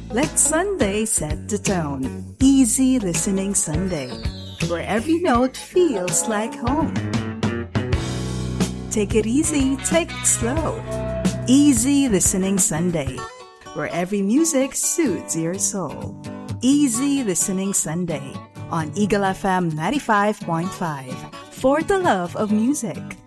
Let Sunday set the tone. Easy listening Sunday, where every note feels like home. Take it easy, take it slow. Easy listening Sunday, where every music soothes your soul. Easy listening Sunday on Eagle FM 95.5 for the love of music.